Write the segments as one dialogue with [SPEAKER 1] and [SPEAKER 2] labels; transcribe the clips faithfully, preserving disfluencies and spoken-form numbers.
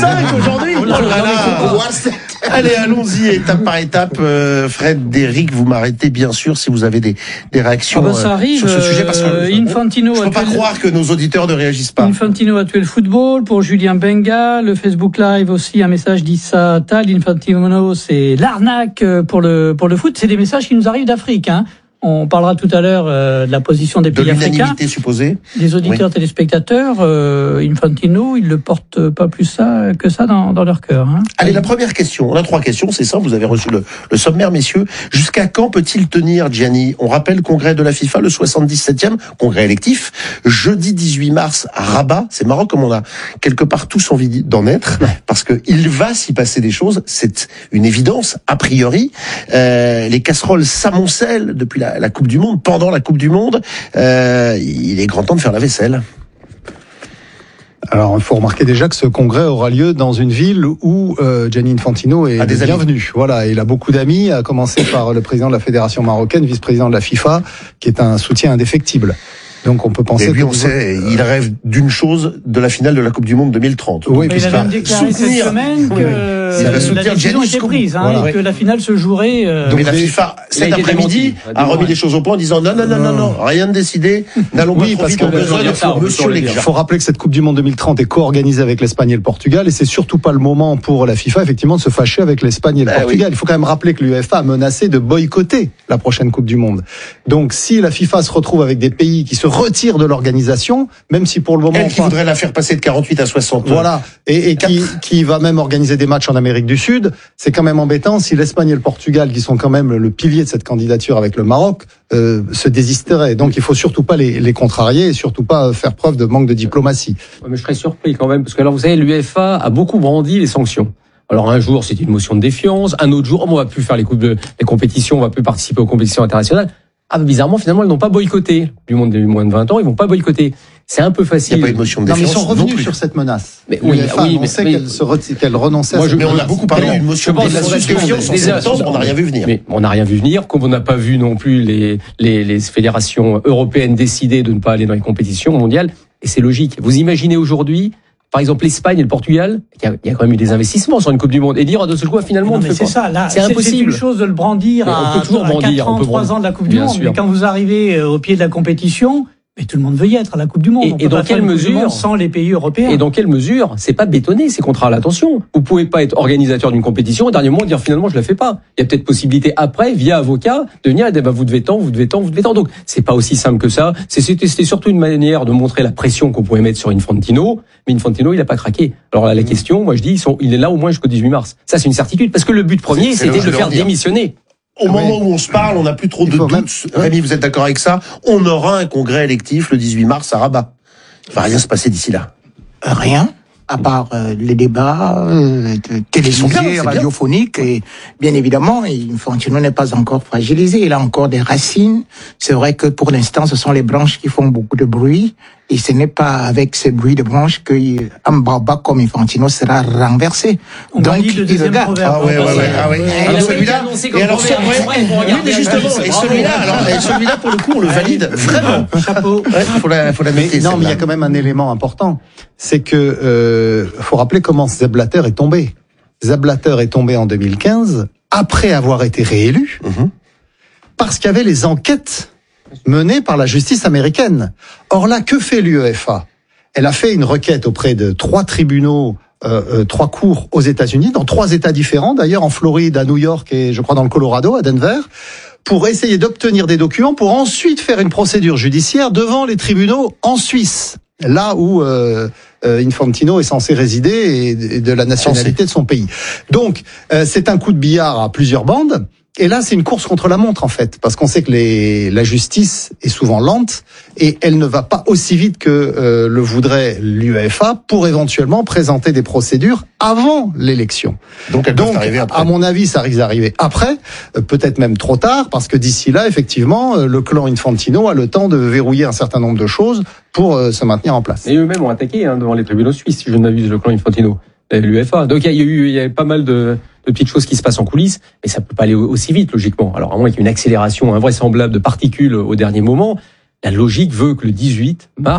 [SPEAKER 1] cinq aujourd'hui. Oh là là. Allez, allons-y, étape par étape. Euh, Fred, Eric, vous m'arrêtez bien sûr si vous avez des, des réactions
[SPEAKER 2] ah bah ça arrive,
[SPEAKER 1] euh, sur ce sujet. Parce que
[SPEAKER 2] euh, Infantino
[SPEAKER 1] je ne peux pas
[SPEAKER 2] tué...
[SPEAKER 1] croire que nos auditeurs ne réagissent pas.
[SPEAKER 2] Infantino a tué le football. Pour Julien Benga, le Facebook Live aussi, un message d'Issa Tal. Infantino, c'est l'arnaque pour le, pour le foot. C'est des messages qui nous arrivent d'Afrique, hein. On parlera tout à l'heure euh, de la position des pays africains. De l'unanimité supposée. Des auditeurs, oui. Téléspectateurs. Euh, Infantino, ils ne portent pas plus ça que ça dans, dans leur cœur. Hein.
[SPEAKER 1] Allez, la première question. On a trois questions, c'est ça. Vous avez reçu le, le sommaire, messieurs. Jusqu'à quand peut-il tenir, Gianni? On rappelle le congrès de la FIFA, le soixante-dix-septième congrès électif, jeudi dix-huit mars à Rabat. C'est marrant comme on a quelque part tous envie d'en être, parce que il va s'y passer des choses. C'est une évidence, a priori. Euh, les casseroles s'amoncellent depuis la la Coupe du Monde, pendant la Coupe du Monde, euh, il est grand temps de faire la vaisselle.
[SPEAKER 3] Alors, il faut remarquer déjà que ce congrès aura lieu dans une ville où euh, Gianni Infantino est bienvenu. Voilà, il a beaucoup d'amis, à commencer par le président de la Fédération marocaine, vice-président de la FIFA, qui est un soutien indéfectible. Donc on peut penser.
[SPEAKER 1] Et lui, on sait, il rêve d'une chose, de la finale de la Coupe du Monde deux mille trente.
[SPEAKER 2] Oui, il a même déclaré cette semaine que oui, oui. la décision était prise, hein, voilà. Et que la finale se jouerait. Euh...
[SPEAKER 1] Donc la FIFA cet après-midi a remis les choses au point en disant non, non, non, non, non, rien de décidé. N'allons
[SPEAKER 3] oui,
[SPEAKER 1] pas trop vite en besogne pour Monsieur Léger.
[SPEAKER 3] Il faut rappeler que cette Coupe du Monde deux mille trente est co-organisée avec l'Espagne et le Portugal, et c'est surtout pas le moment pour la FIFA effectivement de se fâcher avec l'Espagne et le bah, Portugal. Oui. Il faut quand même rappeler que l'UEFA a menacé de boycotter la prochaine Coupe du Monde. Donc si la FIFA se retrouve avec des pays qui se retirent de l'organisation, même si pour le moment...
[SPEAKER 1] Elle qui voudrait la faire passer de quarante-huit à soixante.
[SPEAKER 3] Voilà, et, et qui, qui va même organiser des matchs en Amérique du Sud, c'est quand même embêtant si l'Espagne et le Portugal, qui sont quand même le pilier de cette candidature avec le Maroc, euh, se désisteraient. Donc il faut surtout pas les, les contrarier et surtout pas faire preuve de manque de diplomatie.
[SPEAKER 4] Ouais, mais je serais surpris quand même, parce que alors vous savez, l'UEFA a beaucoup brandi les sanctions. Alors un jour c'était une motion de défiance, un autre jour on va plus faire les coupes de les compétitions, on va plus participer aux compétitions internationales. Ah, bah, bizarrement, finalement, ils n'ont pas boycotté. Du monde des moins de vingt ans, ils vont pas boycotter. C'est un peu facile.
[SPEAKER 1] Il n'y a pas eu de motion de défiance.
[SPEAKER 3] Non, mais ils sont revenus sur cette menace.
[SPEAKER 4] Mais oui, oui, mais
[SPEAKER 3] sait qu'elle se re- qu'elle renonçait
[SPEAKER 1] moi,
[SPEAKER 3] à cette
[SPEAKER 1] mais on
[SPEAKER 3] menace.
[SPEAKER 1] a beaucoup parlé d'une motion de défiance en septembre, on n'a rien vu venir.
[SPEAKER 4] Mais on n'a rien vu venir, comme on n'a pas vu non plus les, les, les fédérations européennes décider de ne pas aller dans les compétitions mondiales. Et c'est logique. Vous imaginez aujourd'hui, par exemple, l'Espagne et le Portugal, il y, a, il y a quand même eu des investissements sur une Coupe du Monde. Et dire de ce coup, finalement,
[SPEAKER 2] non,
[SPEAKER 4] on ne fait
[SPEAKER 2] c'est
[SPEAKER 4] pas.
[SPEAKER 2] Ça, là,
[SPEAKER 4] c'est impossible.
[SPEAKER 2] C'est une chose de le brandir à,
[SPEAKER 4] on peut toujours
[SPEAKER 2] à
[SPEAKER 4] brandir,
[SPEAKER 2] quatre ans,
[SPEAKER 4] on peut
[SPEAKER 2] trois ans de la Coupe du Monde.
[SPEAKER 4] Sûr.
[SPEAKER 2] Mais quand vous arrivez au pied de la compétition, mais tout le monde veut y être à la Coupe du Monde.
[SPEAKER 4] Et,
[SPEAKER 2] on peut
[SPEAKER 4] et dans
[SPEAKER 2] pas
[SPEAKER 4] quelle mesure,
[SPEAKER 2] sans les pays européens.
[SPEAKER 4] Et dans quelle mesure, c'est pas bétonné ces contrats-là. Attention, vous pouvez pas être organisateur d'une compétition au dernier moment dire finalement je la fais pas. Il y a peut-être possibilité après via avocat de venir et dire bah, vous devez tant, vous devez tant, vous devez tant. Donc c'est pas aussi simple que ça. C'était, c'était surtout une manière de montrer la pression qu'on pouvait mettre sur Infantino. Mais Infantino il a pas craqué. Alors là la question, moi je dis ils sont, il est là au moins jusqu'au dix-huit mars. Ça c'est une certitude parce que le but premier
[SPEAKER 1] c'est,
[SPEAKER 4] c'était
[SPEAKER 1] c'est
[SPEAKER 4] de le faire démissionner.
[SPEAKER 1] Au moment où on se parle, on n'a plus trop de doutes. Même... Rémi, vous êtes d'accord avec ça? On aura un congrès électif le dix-huit mars à Rabat. Il va rien se passer d'ici là.
[SPEAKER 5] Rien, à part euh, les débats euh, télévisés, radiophoniques. Et bien évidemment, Infantino n'est pas encore fragilisé. Il a encore des racines. C'est vrai que pour l'instant, ce sont les branches qui font beaucoup de bruit. Et ce n'est pas avec ces bruits de branches qu'un barbare comme Infantino sera renversé.
[SPEAKER 2] On donc, il regarde.
[SPEAKER 1] Ah ouais, ouais, ouais, ah ouais. Et alors celui-là, et alors celui-là, et celui-là, alors, et celui-là, pour le coup, on le valide vraiment.
[SPEAKER 2] Chapeau.
[SPEAKER 1] Ouais, faut la, faut la noter.
[SPEAKER 3] Non, mais il y a quand même un élément important. C'est que, euh, faut rappeler comment Sepp Blatter est tombé. Sepp Blatter est tombé en deux mille quinze, après avoir été réélu, mm-hmm. parce qu'il y avait les enquêtes menée par la justice américaine. Or là, que fait l'UEFA? Elle a fait une requête auprès de trois tribunaux, euh, euh, trois cours aux États-Unis, dans trois États différents, d'ailleurs en Floride, à New York et je crois dans le Colorado, à Denver, pour essayer d'obtenir des documents pour ensuite faire une procédure judiciaire devant les tribunaux en Suisse, là où euh, euh, Infantino est censé résider et, et de la nationalité de son pays. Donc, euh, c'est un coup de billard à plusieurs bandes. Et là, c'est une course contre la montre, en fait, parce qu'on sait que les, la justice est souvent lente et elle ne va pas aussi vite que euh, le voudrait l'UEFA pour éventuellement présenter des procédures avant l'élection.
[SPEAKER 1] Donc, elle
[SPEAKER 3] Donc
[SPEAKER 1] peut arriver après.
[SPEAKER 3] À mon avis, ça risque d'arriver après, euh, peut-être même trop tard, parce que d'ici là, effectivement, euh, le clan Infantino a le temps de verrouiller un certain nombre de choses pour euh, se maintenir en place.
[SPEAKER 4] Et eux-mêmes ont attaqué hein, devant les tribunaux suisses, si je ne m'abuse, le clan Infantino. L'UEFA. Donc il y a eu, il y a pas mal de, de petites choses qui se passent en coulisses, mais ça peut pas aller aussi vite logiquement. Alors à moins qu'il y ait une accélération invraisemblable de particules au dernier moment, la logique veut que le dix-huit mars,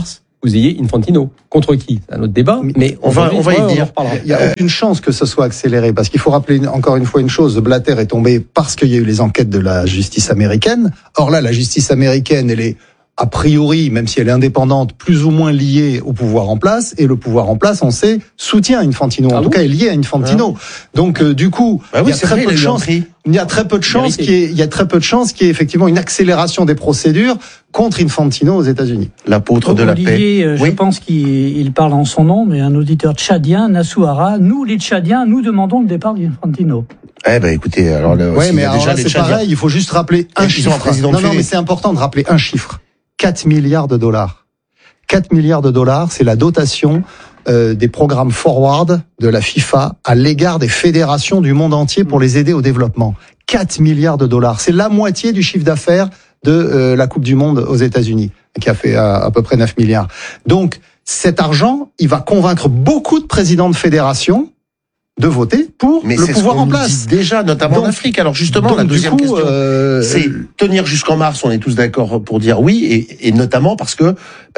[SPEAKER 4] vous ayez Infantino. Contre qui? C'est un autre débat, mais
[SPEAKER 1] on va, on va y dire.
[SPEAKER 3] Il y a aucune chance que ce soit accéléré, parce qu'il faut rappeler encore une fois une chose, Blatter est tombé parce qu'il y a eu les enquêtes de la justice américaine. Or là, la justice américaine, elle est a priori, même si elle est indépendante, plus ou moins liée au pouvoir en place, et le pouvoir en place, on sait, soutient Infantino. En ah tout bon cas, est lié à Infantino. Ah. Donc, euh, du coup, bah oui, il y a très peu de chance. Il y a très peu de chance qu'il y ait, il y a très peu de chance qu'il y ait effectivement une accélération des procédures contre Infantino aux États-Unis.
[SPEAKER 1] L'apôtre de la
[SPEAKER 2] Olivier,
[SPEAKER 1] paix.
[SPEAKER 2] Je oui. pense qu'il parle en son nom, mais un auditeur tchadien, Nassouara, nous, les Tchadiens, nous demandons le départ d'Infantino.
[SPEAKER 1] Eh ben, écoutez, alors là,
[SPEAKER 3] ouais, mais alors déjà là, c'est pareil, il faut juste rappeler un chiffre. Un non, non, mais c'est important de rappeler un chiffre. quatre milliards de dollars. quatre milliards de dollars, c'est la dotation euh, des programmes forward de la FIFA à l'égard des fédérations du monde entier pour les aider au développement. quatre milliards de dollars, c'est la moitié du chiffre d'affaires de euh, la Coupe du Monde aux États-Unis, qui a fait à, à peu près neuf milliards. Donc, cet argent, il va convaincre beaucoup de présidents de fédérations de voter pour
[SPEAKER 1] mais
[SPEAKER 3] le pouvoir en place.
[SPEAKER 1] Déjà, notamment donc, en Afrique. Alors justement, donc, la deuxième coup, question, euh, c'est tenir jusqu'en mars. On est tous d'accord pour dire oui, et, et notamment parce que bah,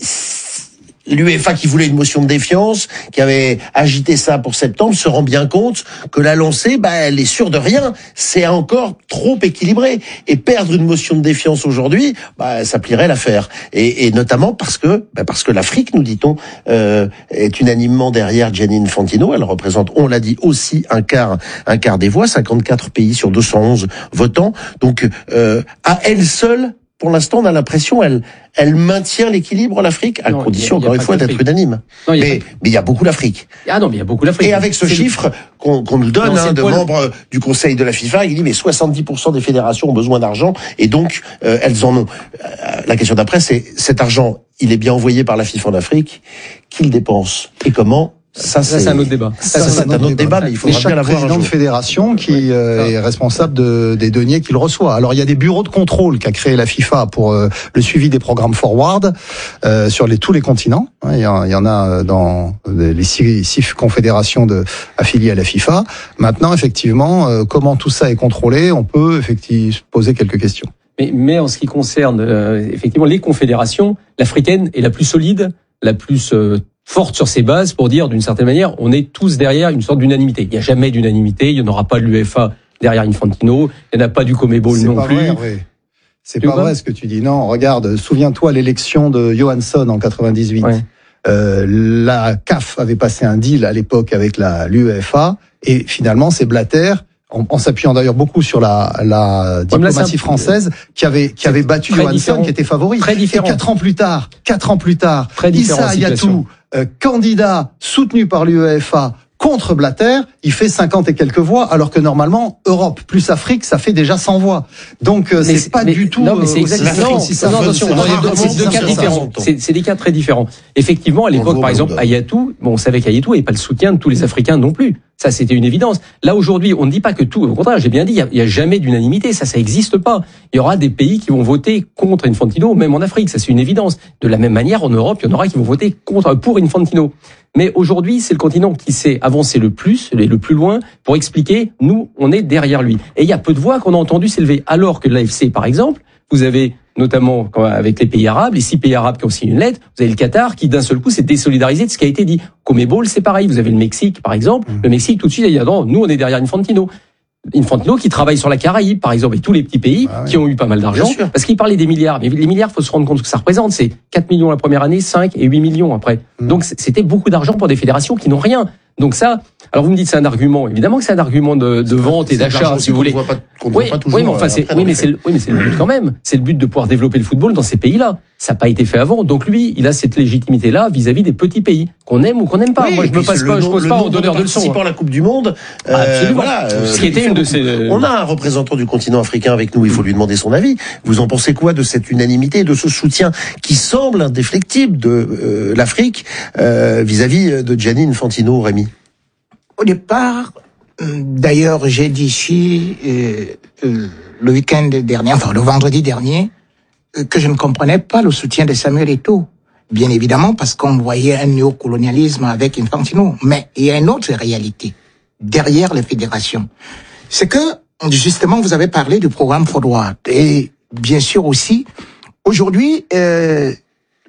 [SPEAKER 1] l'UEFA qui voulait une motion de défiance, qui avait agité ça pour septembre, se rend bien compte que la lancée, bah, elle est sûre de rien. C'est encore trop équilibré. Et perdre une motion de défiance aujourd'hui, bah, ça plierait l'affaire. Et, et notamment parce que, bah, parce que l'Afrique, nous dit-on, euh, est unanimement derrière Gianni Infantino. Elle représente, on l'a dit, aussi un quart, un quart des voix, cinquante-quatre pays sur deux cent onze votants. Donc, euh, à elle seule, pour l'instant, on a l'impression, elle, elle maintient l'équilibre, l'Afrique, à non, condition, a, encore une fois, d'être unanime. Non, mais, mais il y a beaucoup l'Afrique.
[SPEAKER 4] Ah non, mais il y a beaucoup l'Afrique.
[SPEAKER 1] Et avec ce chiffre qu'on qu'on nous donne, non, hein, de membres du Conseil de la FIFA, il dit, mais soixante-dix pour cent des fédérations ont besoin d'argent, et donc, euh, elles en ont. La question d'après, c'est, cet argent, il est bien envoyé par la FIFA en Afrique, qui le dépense? Et comment?
[SPEAKER 4] Ça, c'est, ça, c'est un autre débat.
[SPEAKER 1] Ça, ça c'est un autre débat, débat mais il faudra bien l'avoir un jour.
[SPEAKER 3] Chaque président de fédération qui euh, est responsable de, des deniers qu'il reçoit. Alors, il y a des bureaux de contrôle qu'a créé la FIFA pour euh, le suivi des programmes forward euh, sur les, tous les continents. Il y, en, il y en a dans les six, six confédérations de, affiliées à la FIFA. Maintenant, effectivement, euh, comment tout ça est contrôlé, on peut effectivement poser quelques questions.
[SPEAKER 4] Mais, mais en ce qui concerne euh, effectivement les confédérations, l'africaine est la plus solide, la plus euh, forte sur ses bases pour dire d'une certaine manière, on est tous derrière une sorte d'unanimité. Il n'y a jamais d'unanimité, il n'y en aura pas de l'UEFA derrière Infantino, il n'y en a pas du CONMEBOL non plus.
[SPEAKER 3] Vrai, oui. C'est pas vrai ce que tu dis. Non, regarde, souviens-toi l'élection de Johansson en quatre-vingt-dix-huit. Ouais. Euh, la C A F avait passé un deal à l'époque avec la l'UEFA et finalement c'est Blatter, en, en s'appuyant d'ailleurs beaucoup sur la, la diplomatie là, française, qui avait qui avait battu Johansson, qui était favori.
[SPEAKER 4] Très différent.
[SPEAKER 3] Et quatre ans plus tard, quatre ans plus tard,
[SPEAKER 4] très
[SPEAKER 3] Issa Hayatou, euh, candidat soutenu par l'UEFA contre Blatter, il fait cinquante et quelques voix, alors que normalement, Europe plus Afrique, ça fait déjà cent voix. Donc, euh, c'est pas
[SPEAKER 4] mais,
[SPEAKER 3] du tout...
[SPEAKER 4] Non, mais c'est exactement...
[SPEAKER 3] Si
[SPEAKER 4] non, non, attention, non, c'est deux cas différents. C'est des cas très différents. Effectivement, à l'époque, par exemple, Hayatou, bon, on savait qu'Hayatou n'avait pas le soutien de tous les Africains non plus. Ça, c'était une évidence. Là, aujourd'hui, on ne dit pas que tout... Au contraire, j'ai bien dit, il n'y a, a jamais d'unanimité. Ça, ça n'existe pas. Il y aura des pays qui vont voter contre Infantino, même en Afrique. Ça, c'est une évidence. De la même manière, en Europe, il y en aura qui vont voter contre, pour Infantino. Mais aujourd'hui, c'est le continent qui s'est avancé le plus, le plus loin, pour expliquer, nous, on est derrière lui. Et il y a peu de voix qu'on a entendu s'élever. Alors que l'A F C, par exemple, vous avez notamment avec les pays arabes, les six pays arabes qui ont signé une lettre, vous avez le Qatar qui d'un seul coup s'est désolidarisé de ce qui a été dit. CONMEBOL, c'est pareil. Vous avez le Mexique, par exemple. Mmh. Le Mexique, tout de suite, il y a non, nous, on est derrière Infantino. Infantino qui travaille sur la Caraïbe, par exemple, et tous les petits pays ah oui. qui ont eu pas mal d'argent, parce qu'il parlait des milliards. Mais les milliards, faut se rendre compte ce que ça représente. C'est quatre millions la première année, cinq et huit millions après. Mmh. Donc c'était beaucoup d'argent pour des fédérations qui n'ont rien. Donc ça, alors vous me dites c'est un argument. Évidemment que c'est un argument de, de vente et d'achat, si vous voulez.
[SPEAKER 1] Pas, oui,
[SPEAKER 4] voit pas oui, mais enfin c'est, oui, mais c'est, oui, mais c'est le but quand même. C'est le but de pouvoir développer le football dans ces pays-là. Ça n'a pas été fait avant. Donc lui, il a cette légitimité-là vis-à-vis des petits pays qu'on aime ou qu'on n'aime pas.
[SPEAKER 1] Oui,
[SPEAKER 4] moi, je me passe pas, je pose pas en donneur de leçons.
[SPEAKER 1] Participant à la Coupe du Monde,
[SPEAKER 4] euh, absolument. Voilà, euh, ce qui était une de ces.
[SPEAKER 1] On a un représentant du continent africain avec nous. Il faut lui demander son avis. Vous en pensez quoi de cette unanimité, de ce soutien qui semble indéflectible de euh, l'Afrique euh, vis-à-vis de Gianni Infantino, Rémi?
[SPEAKER 5] Au départ, d'ailleurs, j'ai dit ici euh, euh, le week-end dernier, enfin le vendredi dernier, euh, que je ne comprenais pas le soutien de Samuel Eto'o. Bien évidemment, parce qu'on voyait un néocolonialisme avec Infantino. Mais il y a une autre réalité derrière les fédérations. C'est que, justement, vous avez parlé du programme Forward. Et bien sûr aussi, aujourd'hui, euh,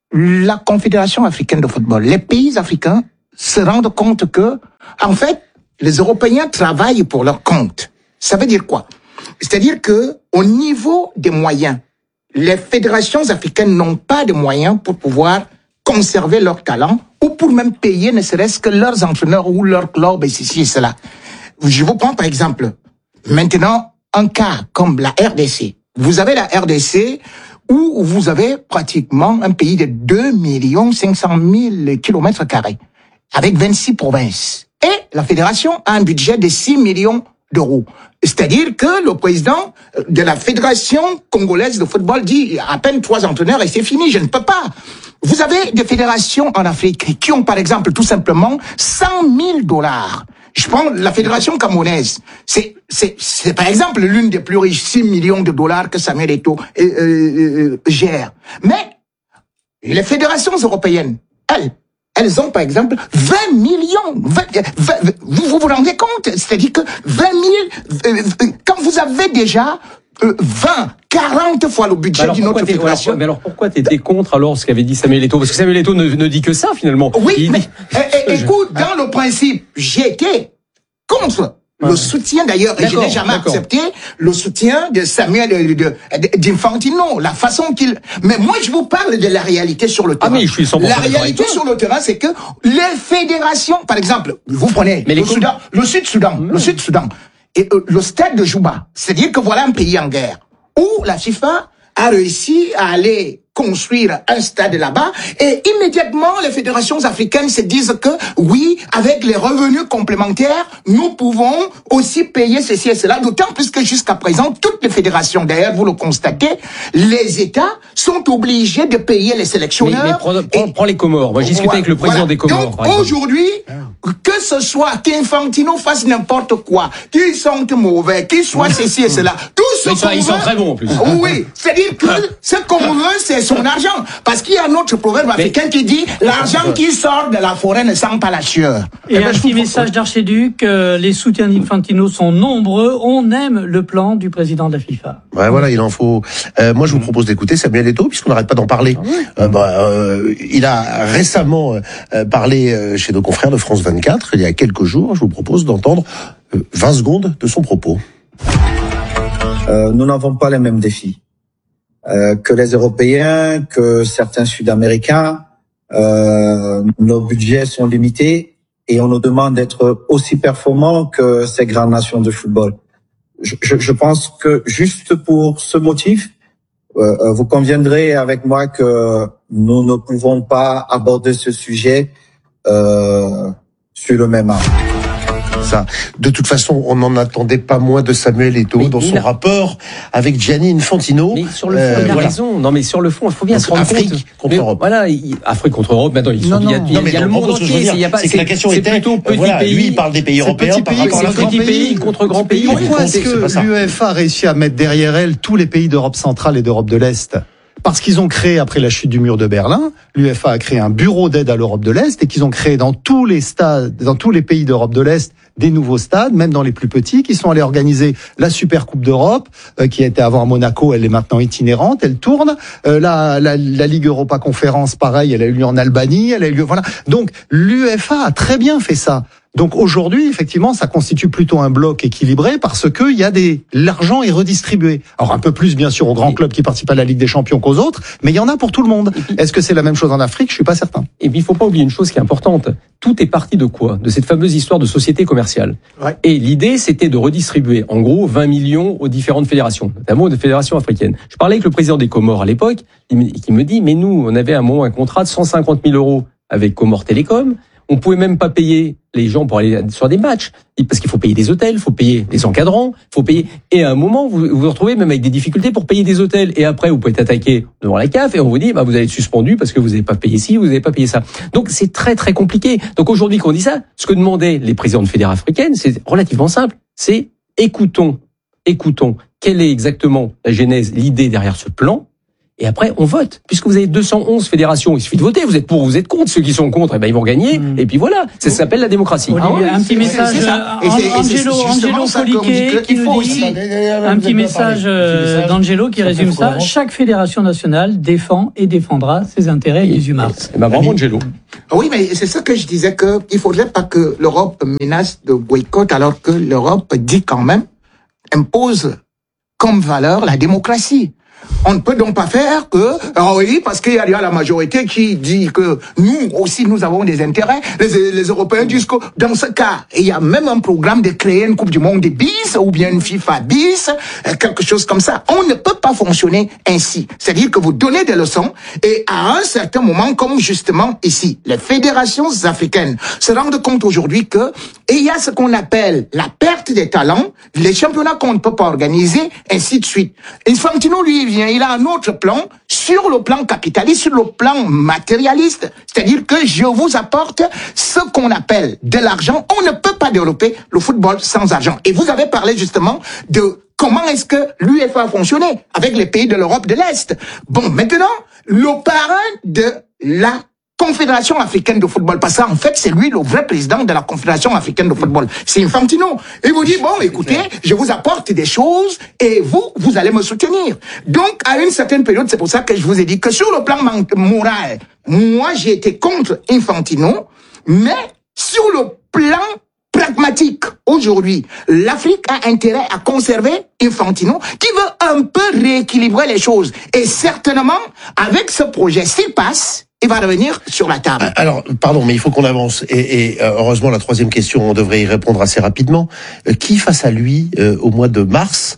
[SPEAKER 5] la Confédération africaine de football, les pays africains se rendent compte que, en fait, les Européens travaillent pour leur compte. Ça veut dire quoi? C'est-à-dire que, au niveau des moyens, les fédérations africaines n'ont pas de moyens pour pouvoir conserver leur talent ou pour même payer ne serait-ce que leurs entraîneurs ou leurs clubs et ceci et cela. Je vous prends par exemple, maintenant, un cas comme la R D C. Vous avez la R D C où vous avez pratiquement un pays de deux millions cinq cent mille kilomètres carrés, avec vingt-six provinces. Et la fédération a un budget de six millions d'euros. C'est-à-dire que le président de la fédération congolaise de football dit à peine trois entraîneurs et c'est fini, je ne peux pas. Vous avez des fédérations en Afrique qui ont par exemple tout simplement cent mille dollars. Je prends la fédération camerounaise. C'est, c'est, c'est par exemple l'une des plus riches, six millions de dollars que Samuel Eto'o euh, euh, gère. Mais les fédérations européennes, elles, elles ont par exemple vingt millions. vingt, vingt, vous, vous vous rendez compte? C'est-à-dire que vingt mille, euh, quand vous avez déjà euh, vingt, quarante fois le budget
[SPEAKER 4] bah
[SPEAKER 5] d'une autre fédération.
[SPEAKER 4] Alors, mais alors pourquoi t'étais contre alors ce qu'avait dit Samuel Eto'o? Parce que Samuel Eto'o ne, ne dit que ça finalement.
[SPEAKER 5] Oui,
[SPEAKER 4] Il
[SPEAKER 5] mais
[SPEAKER 4] dit...
[SPEAKER 5] é, é, écoute, dans le principe, j'étais contre le soutien d'ailleurs, et je n'ai jamais accepté le soutien de Samuel de, de, d'Infantino, la façon qu'il... Mais moi, je vous parle de la réalité sur le terrain.
[SPEAKER 4] Ah mais je suis cent pour cent
[SPEAKER 5] La réalité sur le terrain, c'est que les fédérations, par exemple, vous prenez
[SPEAKER 4] mais
[SPEAKER 5] le,
[SPEAKER 4] les
[SPEAKER 5] Soudan, le Sud-Soudan, mmh. le Sud-Soudan, et euh, le stade de Juba, c'est-à-dire que voilà un pays en guerre, où la FIFA a réussi à aller construire un stade là-bas et immédiatement les fédérations africaines se disent que oui, avec les revenus complémentaires, nous pouvons aussi payer ceci et cela, d'autant plus que jusqu'à présent, toutes les fédérations, d'ailleurs vous le constatez, les États sont obligés de payer les sélectionneurs.
[SPEAKER 4] Mais, mais prends, prends, prends les Comores, moi j'ai discuté voilà, avec le président voilà. des Comores.
[SPEAKER 5] Donc aujourd'hui, que ce soit qu'Infantino fasse n'importe quoi, qu'ils sont mauvais, qu'ils soient ceci et cela, tout ce qu'on veut...
[SPEAKER 4] Ils sont très bons en plus.
[SPEAKER 5] Oui, c'est-à-dire que ce qu'on veut, c'est son argent. Parce qu'il y a un autre proverbe africain mais, qui dit l'argent qui sort de la forêt ne sent pas la sueur.
[SPEAKER 2] Et, et un petit message d'Archiduc, euh, les soutiens d'Infantino sont nombreux, on aime le plan du président de la FIFA.
[SPEAKER 1] Ouais, voilà, il en faut. Euh, moi, je vous propose d'écouter Samuel Eto'o, puisqu'on n'arrête pas d'en parler. Ah oui. euh, bah, euh, il a récemment euh, parlé euh, chez nos confrères de France vingt-quatre, il y a quelques jours. Je vous propose d'entendre euh, vingt secondes de son propos.
[SPEAKER 6] Euh, nous n'avons pas les mêmes défis euh, que les Européens, que certains Sud-Américains. Euh, nos budgets sont limités et on nous demande d'être aussi performants que ces grandes nations de football. Je, je, je pense que juste pour ce motif, euh, vous conviendrez avec moi que nous ne pouvons pas aborder ce sujet euh, sur le même arbre.
[SPEAKER 1] Ça. De toute façon, on n'en attendait pas moins de Samuel Eto'o mais dans son a... rapport avec Gianni Infantino.
[SPEAKER 4] Mais sur le fond, euh, il a voilà. raison. Non, mais sur le fond, il faut bien Donc, se rendre
[SPEAKER 1] Afrique
[SPEAKER 4] compte.
[SPEAKER 1] contre
[SPEAKER 4] mais,
[SPEAKER 1] Europe.
[SPEAKER 4] Voilà, il, Afrique contre Europe. Maintenant, il,
[SPEAKER 1] non,
[SPEAKER 4] il y a,
[SPEAKER 1] non,
[SPEAKER 4] il y a,
[SPEAKER 1] non,
[SPEAKER 4] il y a le monde entier.
[SPEAKER 1] C'est que la question était
[SPEAKER 4] plutôt petit
[SPEAKER 1] voilà,
[SPEAKER 4] pays.
[SPEAKER 1] Lui, il parle des pays européens par rapport à
[SPEAKER 4] l'Afrique. Petit pays contre grand pays.
[SPEAKER 3] Pourquoi est-ce que l'UEFA a réussi à mettre derrière elle tous les pays d'Europe centrale et d'Europe de l'Est? Parce qu'ils ont créé, après la chute du mur de Berlin, l'UEFA a créé un bureau d'aide à l'Europe de l'Est et qu'ils ont créé dans tous les stades, dans tous les pays d'Europe de l'Est, des nouveaux stades, même dans les plus petits, qui sont allés organiser la Super Coupe d'Europe, euh, qui était avant à Monaco, elle est maintenant itinérante, elle tourne. Euh, la, la, la Ligue Europa Conférence, pareil, elle a eu lieu en Albanie, elle a eu lieu, voilà. Donc l'UEFA a très bien fait ça. Donc aujourd'hui, effectivement, ça constitue plutôt un bloc équilibré parce que il y a des l'argent est redistribué. Alors un peu plus bien sûr aux grands clubs qui participent à la Ligue des Champions qu'aux autres, mais il y en a pour tout le monde. Puis, est-ce que c'est la même chose en Afrique? Je suis pas certain.
[SPEAKER 4] Et puis il faut pas oublier une chose qui est importante. Tout est parti de quoi? De cette fameuse histoire de société commerciale. Ouais. Et l'idée, c'était de redistribuer en gros vingt millions aux différentes fédérations, notamment aux fédérations africaines. Je parlais avec le président des Comores à l'époque, qui me dit mais nous, on avait à un moment un contrat de cent cinquante mille euros avec Comores Télécom. On pouvait même pas payer les gens pour aller sur des matchs, parce qu'il faut payer des hôtels, il faut payer les encadrants, il faut payer. Et à un moment, vous vous retrouvez même avec des difficultés pour payer des hôtels. Et après, vous pouvez être attaqué devant la C A F et on vous dit, bah, vous allez être suspendu parce que vous n'avez pas payé ci, vous n'avez pas payé ça. Donc, c'est très, très compliqué. Donc, aujourd'hui, quand on dit ça, ce que demandaient les présidents de fédérations africaines, c'est relativement simple. C'est écoutons, écoutons, quelle est exactement la genèse, l'idée derrière ce plan. Et après, on vote. Puisque vous avez deux cent onze fédérations, il suffit de voter. Vous êtes pour, vous êtes contre. Ceux qui sont contre, eh ben, ils vont gagner. Mmh. Et puis voilà. Ça s'appelle la démocratie.
[SPEAKER 2] Olivier,
[SPEAKER 4] ah ouais,
[SPEAKER 2] un petit message. Angelo, Angelo Foliquet qui nous dit, un petit message d'Angelo qui résume ça. Chaque fédération nationale défend et défendra ses intérêts le dix-huit mars.
[SPEAKER 4] Eh ben, bravo, Angelo.
[SPEAKER 5] Oui, mais c'est ça que je disais, que il faudrait pas que l'Europe menace de boycott alors que l'Europe dit quand même, impose comme valeur la démocratie. On ne peut donc pas faire que, ah oui, parce qu'il y a la majorité qui dit que nous aussi nous avons des intérêts, les, les Européens disent que dans ce cas, il y a même un programme de créer une Coupe du Monde des bis ou bien une FIFA bis, quelque chose comme ça. On ne peut pas fonctionner ainsi. C'est-à-dire que vous donnez des leçons et à un certain moment, comme justement ici, les fédérations africaines se rendent compte aujourd'hui que il y a ce qu'on appelle la perte des talents, les championnats qu'on ne peut pas organiser, ainsi de suite. Infantino, lui, vient, il a un autre plan sur le plan capitaliste, sur le plan matérialiste. C'est-à-dire que je vous apporte ce qu'on appelle de l'argent. On ne peut pas développer le football sans argent. Et vous avez parlé justement de comment est-ce que l'UEFA a fonctionné avec les pays de l'Europe de l'Est. Bon, maintenant, le parrain de la Confédération africaine de football, parce qu'en fait, c'est lui le vrai président de la Confédération africaine de football. C'est Infantino. Il vous dit, bon, écoutez, je vous apporte des choses et vous, vous allez me soutenir. Donc, à une certaine période, c'est pour ça que je vous ai dit que sur le plan moral, moi, j'ai été contre Infantino, mais sur le plan pragmatique, aujourd'hui, l'Afrique a intérêt à conserver Infantino, qui veut un peu rééquilibrer les choses. Et certainement, avec ce projet, s'il passe, il va revenir sur la table.
[SPEAKER 1] Alors, pardon, mais il faut qu'on avance. Et, et heureusement, la troisième question, on devrait y répondre assez rapidement. Euh, qui face à lui, euh, au mois de mars,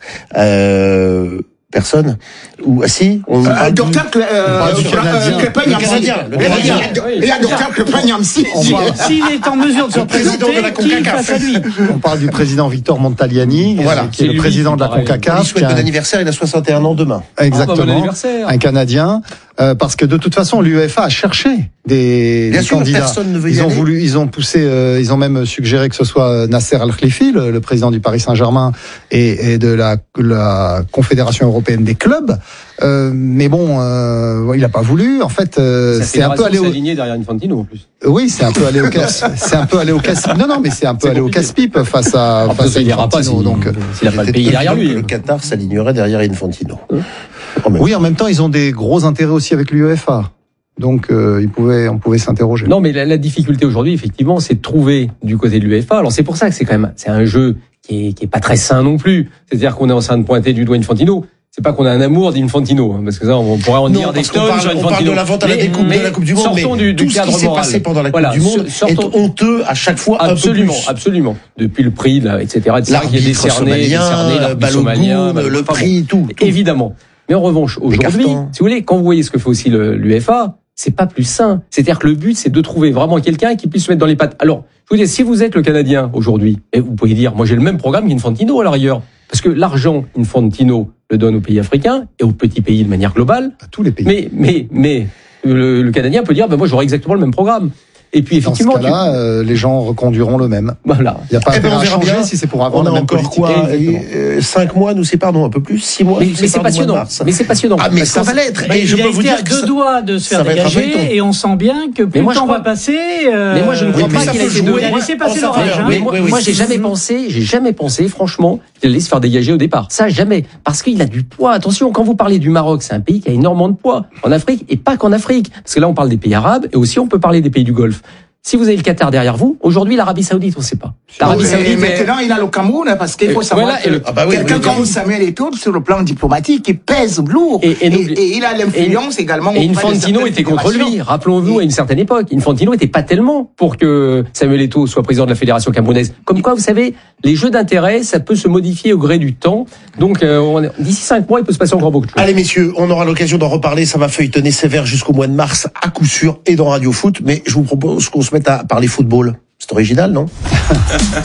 [SPEAKER 1] euh, personne ou ah, si on
[SPEAKER 5] euh, parle docteur
[SPEAKER 1] du,
[SPEAKER 5] euh,
[SPEAKER 1] du Canadien, le Canadien, le Canadien.
[SPEAKER 5] Il y a docteur Clepin-Niamsi.
[SPEAKER 2] S'il est en mesure de se présenter, qui face à lui?
[SPEAKER 3] On parle du président Victor Montagliani, voilà, qui est, est le président de la CONCACAF.
[SPEAKER 1] Il souhaite bon anniversaire, il a soixante et un ans demain.
[SPEAKER 3] Exactement, ah, bon un Canadien. Euh, parce que de toute façon, l'UEFA a cherché des,
[SPEAKER 1] Bien
[SPEAKER 3] des
[SPEAKER 1] sûr,
[SPEAKER 3] candidats.
[SPEAKER 1] Personne ne veut y
[SPEAKER 3] ils ont
[SPEAKER 1] aller.
[SPEAKER 3] voulu, ils ont poussé, euh, ils ont même suggéré que ce soit Nasser Al-Khelaifi, le, le président du Paris Saint-Germain et, et de la, la Confédération européenne des clubs. Euh, mais bon, euh, il n'a pas voulu. En fait, euh, c'est un peu allé au
[SPEAKER 4] aligné derrière Infantino en plus.
[SPEAKER 3] Oui, c'est un peu allé au casse. C'est un peu allé au casse. Non, non, mais c'est un peu allé au casse-pipe face à.
[SPEAKER 4] Après,
[SPEAKER 3] face
[SPEAKER 4] ça
[SPEAKER 3] à
[SPEAKER 4] ira pas
[SPEAKER 3] Infantino.
[SPEAKER 4] si,
[SPEAKER 3] donc,
[SPEAKER 4] s'il n'a pas le pays derrière lui.
[SPEAKER 1] Le Qatar s'alignerait derrière Infantino.
[SPEAKER 4] Hum.
[SPEAKER 3] Oui, en même temps, ils ont des gros intérêts aussi avec l'UEFA. Donc, euh, ils pouvaient, on pouvait s'interroger.
[SPEAKER 4] Non, mais la, la difficulté aujourd'hui, effectivement, c'est de trouver du côté de l'UEFA. Alors, c'est pour ça que c'est quand même, c'est un jeu qui est, qui est pas très sain non plus. C'est-à-dire qu'on est en train de pointer du doigt Infantino. C'est pas qu'on a un amour d'Infantino, hein, parce que ça, on pourrait en
[SPEAKER 1] non,
[SPEAKER 4] dire des tonnes
[SPEAKER 1] parle,
[SPEAKER 4] sur Infantino.
[SPEAKER 1] On parle de la vente à la découpe
[SPEAKER 4] mais,
[SPEAKER 1] de la Coupe du Monde,
[SPEAKER 4] sortons
[SPEAKER 1] mais
[SPEAKER 4] du, du
[SPEAKER 1] tout ce qui s'est passé pendant la Coupe
[SPEAKER 4] voilà,
[SPEAKER 1] du Monde
[SPEAKER 4] sortons,
[SPEAKER 1] est honteux à chaque fois
[SPEAKER 4] absolument,
[SPEAKER 1] un peu plus.
[SPEAKER 4] Absolument, depuis le prix, là, et cetera, et cetera, qui est décerné, décerné, l'arbitre somalien,
[SPEAKER 1] le prix, tout, tout.
[SPEAKER 4] Évidemment. Mais en revanche, aujourd'hui, si vous voulez, quand vous voyez ce que fait aussi l'UEFA, c'est pas plus sain. C'est-à-dire que le but, c'est de trouver vraiment quelqu'un qui puisse se mettre dans les pattes. Alors, je vous dis, si vous êtes le Canadien aujourd'hui, et vous pouvez dire, moi j'ai le même programme qu'Infantino à l'arrière, parce que l'argent, Infantino le donne aux pays africains et aux petits pays de manière globale.
[SPEAKER 3] À tous les pays.
[SPEAKER 4] Mais, mais, mais le, le Canadien peut dire, ben moi j'aurai exactement le même programme. Et puis effectivement,
[SPEAKER 3] dans ce cas-là, tu... euh, les gens reconduiront le même.
[SPEAKER 4] Voilà.
[SPEAKER 3] Il n'y a pas
[SPEAKER 1] eh ben,
[SPEAKER 3] à changer bien. Si c'est pour avoir
[SPEAKER 1] on
[SPEAKER 3] la
[SPEAKER 1] a
[SPEAKER 3] même
[SPEAKER 1] encore
[SPEAKER 3] politique.
[SPEAKER 1] quoi euh, Cinq mois nous séparent, non un peu plus, six mois.
[SPEAKER 4] Mais, mais c'est passionnant. Mais c'est passionnant.
[SPEAKER 1] Ah mais ça va l'être.
[SPEAKER 2] Et je peux vous dire à deux doigts de se faire dégager, et on sent bien que plus le temps va passer.
[SPEAKER 4] Mais moi je ne crois pas qu'il a été
[SPEAKER 2] joué. Il a laissé passer l'orage.
[SPEAKER 4] Moi j'ai jamais pensé, j'ai jamais pensé, franchement, qu'il allait se faire dégager au départ. Ça jamais, parce qu'il a du poids. Attention, quand vous parlez du Maroc, c'est un pays qui a énormément de poids en Afrique et pas qu'en Afrique, parce que là on parle des pays arabes et aussi on peut parler des pays du Golfe. Si vous avez le Qatar derrière vous, aujourd'hui l'Arabie Saoudite, on ne sait pas.
[SPEAKER 5] L'Arabie Saoudite. Maintenant, il a le Cameroun parce qu'il faut savoir voilà, que le, ah bah oui, quelqu'un comme Samuel Eto'o, sur le plan diplomatique, il pèse lourd et, et, et, et il a l'influence également.
[SPEAKER 4] Et Infantino était contre lui. Rappelons-nous à une certaine époque, Infantino était pas tellement pour que Samuel Eto'o soit président de la fédération camerounaise. Comme quoi, vous savez, les jeux d'intérêt, ça peut se modifier au gré du temps. Donc, euh, d'ici cinq mois, il peut se passer encore beaucoup de choses.
[SPEAKER 1] Allez, messieurs, on aura l'occasion d'en reparler. Ça va feuilletonner sévère jusqu'au mois de mars, à coup sûr, et dans Radio Foot. Mais je vous propose qu'on se mette à parler football. C'est original, non?